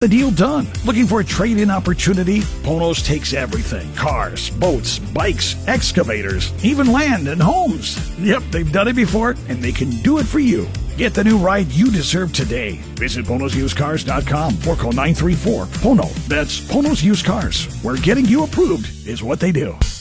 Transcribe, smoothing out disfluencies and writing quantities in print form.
the deal done. Looking for a trade-in opportunity? Ponos takes everything. Cars, boats, bikes, excavators, even land and homes. Yep, they've done it before, and they can do it for you. Get the new ride you deserve today. Visit PonosUsedCars.com or call 934-PONO. That's Ponos Used Cars, where getting you approved is what they do.